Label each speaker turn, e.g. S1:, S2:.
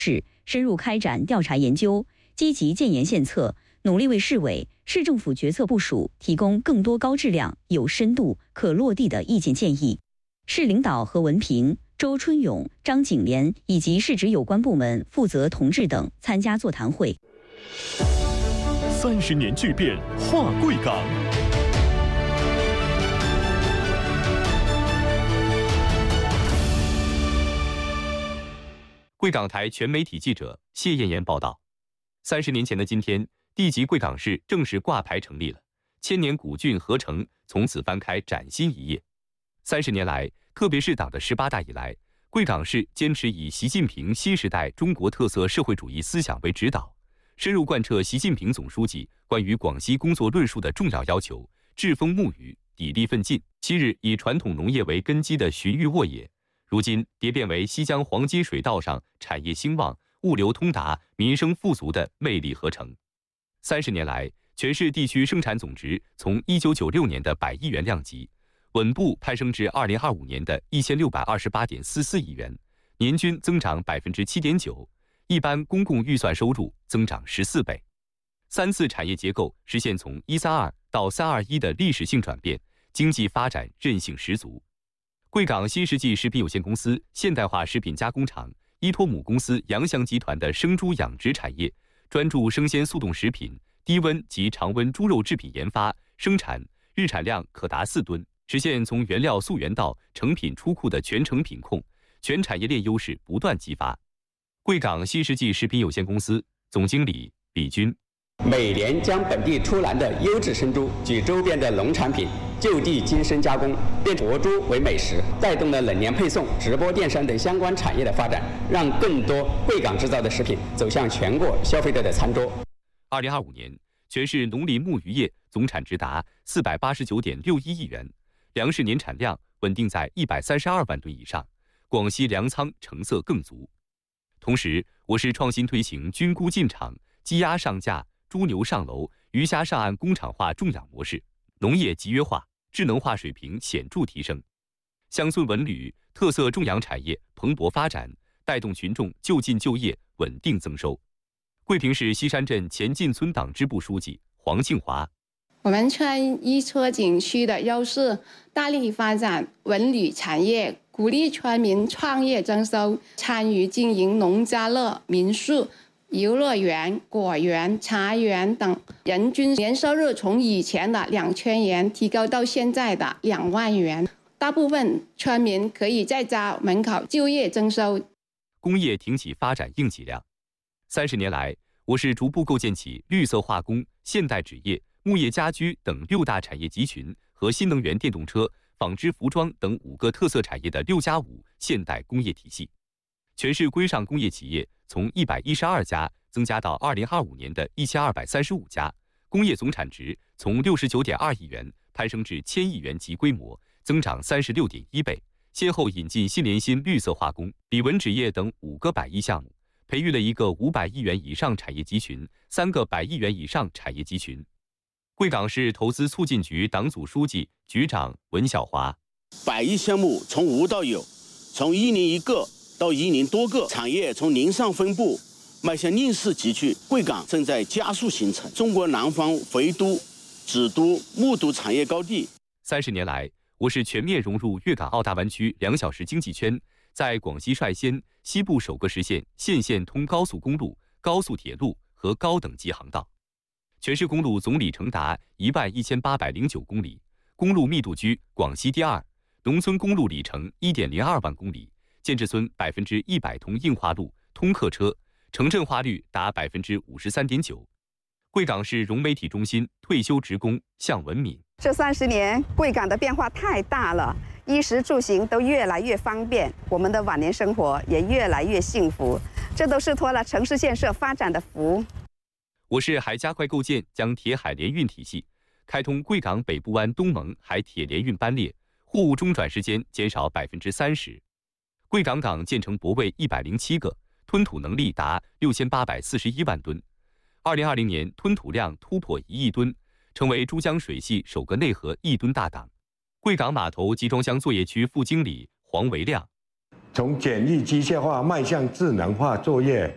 S1: 深入开展调查研究，积极建言献策，努力为市委、市政府决策部署提供更多高质量、有深度、可落地的意见建议。市领导何文平、周春勇、张景莲以及市直有关部门负责同志等参加座谈会。
S2: 30年巨变，化贵港。
S3: 贵港台全媒体记者谢艳妍报道：30年前的今天，地级贵港市正式挂牌成立了，千年古郡合城从此翻开崭新一页。30年来，特别是党的18大以来，贵港市坚持以习近平新时代中国特色社会主义思想为指导，深入贯彻习近平总书记关于广西工作论述的重要要求，栉风沐雨，砥砺奋进。昔日以传统农业为根基的徐峪沃野，如今蝶变为西江黄金水道上产业兴旺、物流通达、民生富足的魅力合成。30年来，全市地区生产总值从1996年的100亿元量级，稳步攀升至2025年的1628.44亿元，年均增长7.9%，一般公共预算收入增长14倍。3次产业结构实现从132到321的历史性转变，经济发展韧性十足。贵港新世纪食品有限公司现代化食品加工厂依托母公司扬翔集团的生猪养殖产业，专注生鲜速冻食品、低温及常温猪肉制品研发、生产，日产量可达4吨，实现从原料溯源到成品出库的全程品控，全产业链优势不断激发。贵港新世纪食品有限公司总经理李军：
S4: 每年将本地出栏的优质生猪及周边的农产品就地精深加工，变活猪为美食，带动了冷链配送、直播电商等相关产业的发展，让更多贵港制造的食品走向全国消费者的餐桌。
S3: 2025年，全市农林牧渔业总产值达489.61亿元，粮食年产量稳定在132万吨以上，广西粮仓成色更足。同时，我市创新推行菌菇进场、鸡鸭上架、猪牛上楼、鱼虾上岸工厂化种养模式，农业集约化、智能化水平显著提升，乡村文旅、特色种养产业蓬勃发展，带动群众就近就业，稳定增收。贵平市西山镇前进村党支部书记黄庆华：
S5: 我们村依托景区的优势，大力发展文旅产业，鼓励村民创业增收，参与经营农家乐、民宿、游乐园、果园、茶园等，人均年收入从以前的2000元提高到现在的2万元。大部分村民可以在家门口就业增收。
S3: 工业挺起发展硬脊梁。30年来，我市逐步构建起绿色化工、现代纸业、木业家居等6大产业集群和新能源电动车、纺织服装等5个特色产业的6+5现代工业体系。全市规上工业企业从112家增加到2025年的1235家，工业总产值从69.2亿元攀升至1000亿元级规模，增长36.1倍。先后引进新联新绿色化工、比文纸业等5个100亿项目，培育了1个500亿元以上产业集群，3个100亿元以上产业集群。贵港市投资促进局党组书记、局长文小华
S6: ：100亿项目从无到有，从1年1个到1年多个，产业从零上分布迈向令市集聚。贵港正在加速形成中国南方肥都、纸都、木都产业高地。
S3: 30年来，我市全面融入粤港澳大湾区2小时经济圈，在广西率先，西部首个实现县县通高速公路、高速铁路和高等级航道。全市公路总里程达11809公里，公路密度居广西第2，农村公路里程1.02万公里，建制村100%通硬化路、通客车，城镇化率达53.9%。贵港市融媒体中心退休职工向文敏：
S7: 这30年，贵港的变化太大了，衣食住行都越来越方便，我们的晚年生活也越来越幸福，这都是托了城市建设发展的福。
S3: 我市还加快构建将铁海联运体系，开通贵港北部湾东蒙海铁联运班列，货物中转时间减少30%。贵港港建成泊位107个，吞吐能力达6841万吨。2020年吞吐量突破1亿吨，成为珠江水系首个内河1吨大港。贵港码头集装箱作业区副经理黄维亮：
S8: 从简易机械化迈向智能化作业，